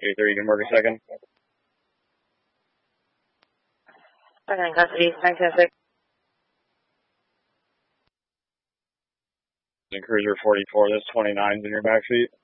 83, you can work a second. Second custody, 910-6. In Cruiser 44, this 29's in your backseat.